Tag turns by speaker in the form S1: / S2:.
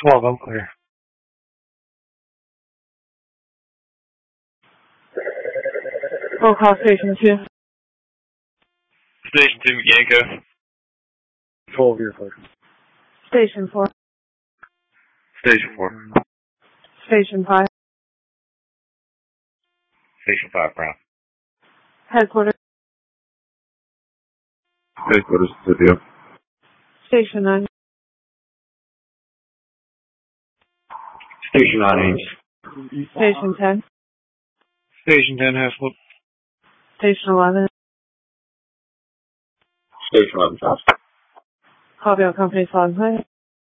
S1: 12, I'm clear.
S2: Roll call station 2.
S3: Station 2, Yanko.
S1: 12, you're clear.
S2: Station 4.
S3: Station 4.
S2: Station 5.
S3: Station 5, Brown.
S2: Headquarters.
S3: Headquarters, Cynthia.
S2: Station 9.
S3: Station 9, Ames.
S2: Station 10.
S1: Station 10, Haslip.
S2: Station 11.
S3: Station 11, Johnson.
S2: Caldwell Company Fog Play.